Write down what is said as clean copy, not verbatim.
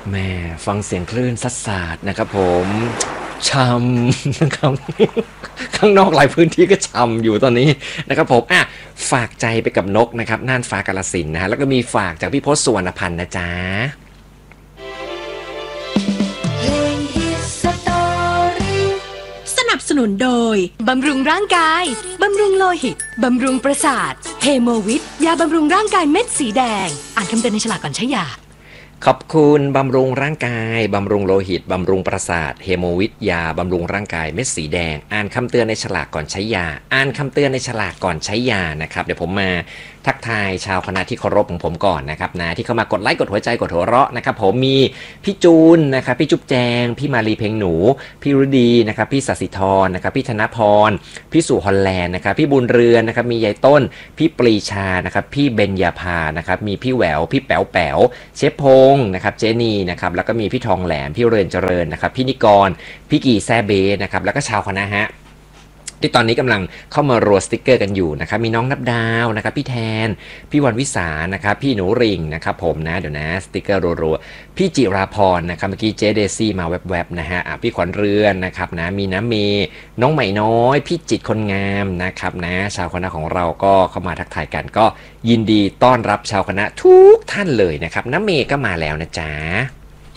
แม่ฟังเสียงคลื่นซัดสาดนะครับผมช่ำนะครับข้างนอกหลายพื้นที่ก็ช่ำอยู่ตอนนี้นะครับผมฝากใจไปกับนกนะครับน่านฟ้ากาฬสินธุ์นะฮะแล้วก็มีฝากจากพี่พศสุวรรณพันธ์นะจ๊ะเพลงฮิตสตอรี่สนับสนุนโดยบำรุงร่างกายบำรุงโลหิตบำรุงประสาทเฮโมวิทยาบำรุงร่างกายเม็ดสีแดงอ่านคำเตือนในฉลากก่อนใช้ยาขอบคุณบำรุงร่างกายบำรุงโลหิตบำรุงประสาทเฮโมวิทยาบำรุงร่างกายเม็ดสีแดงอ่านคำเตือนในฉลากก่อนใช้ยาอ่านคำเตือนในฉลากก่อนใช้ยานะครับเดี๋ยวผมมาทักทายชาวคณะที่เคารพของผมก่อนนะครับนะที่เข้ามากดไลค์กดหัวใจกดหัวเราะนะครับผมมีพี่จูนนะครับพี่จุ๊บแจงพี่มาลีเพลงหนูพี่ฤดีนะครับพี่ศศิธรนะครับพี่ธนพรพี่สุฮอลแลนด์นะครับพี่บุญเรือนนะครับมียายต้นพี่ปรีชานะครับพี่เบญญาภานะครับมีพี่แหววพี่แป๋วแป๋วเชฟพงศ์นะครับเจนีนะครับแล้วก็มีพี่ทองแหลมพี่เรือนเจริญนะครับพี่นิกรพี่กีแซเบนะครับแล้วก็ชาวคณะฮะที่ตอนนี้กำลังเข้ามารัวสติกเกอร์กันอยู่นะครับมีน้องนับดาวนะครับพี่แทนพี่วันวิสานะครับพี่หนูริงนะครับผมนะเดี๋ยวนะสติกเกอร์รัวๆพี่จิราพรนะครับเมื่อกี้เจเดซี่มาแวบๆนะฮะพี่ขวัญเรือนนะครับนะมีน้ำเมน้องใหม่น้อยพี่จิตคนงามนะครับนะชาวคณะของเราก็เข้ามาทักทายกันก็ยินดีต้อนรับชาวคณะทุกท่านเลยนะครับน้ำเมก็มาแล้วนะจ๊ะ